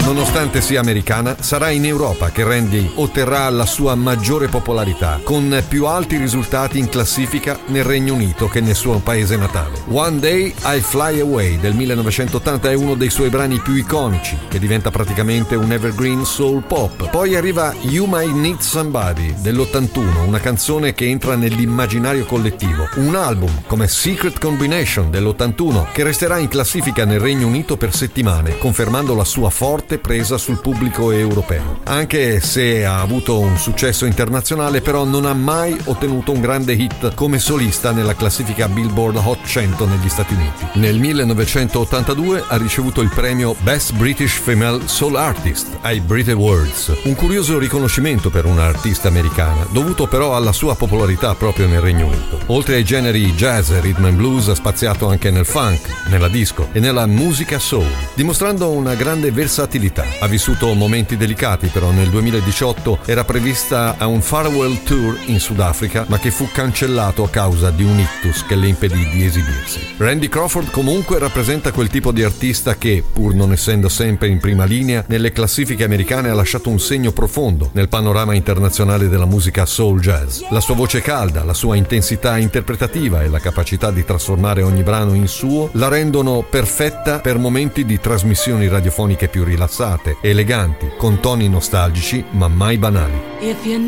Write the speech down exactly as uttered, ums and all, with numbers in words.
Nonostante sia americana, sarà in Europa che Randy otterrà la sua maggiore popolarità, con più alti risultati in classifica nel Regno Unito che nel suo paese natale. One Day I Fly Away del millenovecentottanta è uno dei suoi brani più iconici, che diventa praticamente un evergreen soul pop. Poi arriva You Might Need Somebody dell'ottantuno, una canzone che entra nell'immaginario collettivo. Un album come Secret Combination dell'ottantuno che resterà in classifica nel Regno Unito per settimane, confermando la sua forte presa sul pubblico europeo. Anche se ha avuto un successo internazionale, però non ha mai ottenuto un grande hit come solista nella classifica Billboard Hot cento negli Stati Uniti. Nel millenovecentottantadue ha ricevuto il premio Best British Female Soul Artist ai Brit Awards, un curioso riconoscimento per un'artista americana, dovuto però alla sua popolarità proprio nel Regno Unito. Oltre ai generi jazz e rhythm and blues, ha spaziato anche nel funk, nella disco e nella musica soul, dimostrando una grande versatilità. Ha vissuto momenti delicati, però nel duemiladiciotto era prevista a un farewell tour in Sudafrica, ma che fu cancellato a causa di un ictus che le impedì di esibirsi. Randy Crawford comunque rappresenta quel tipo di artista che, pur non essendo sempre in prima linea, nelle classifiche americane ha lasciato un segno profondo nel panorama internazionale della musica soul jazz. La sua voce calda, la sua intensità interpretativa e la capacità di trasformare ogni brano in suo la rendono perfetta per momenti di trasmissioni radiofoniche più rilassate, eleganti, con toni nostalgici ma mai banali. If you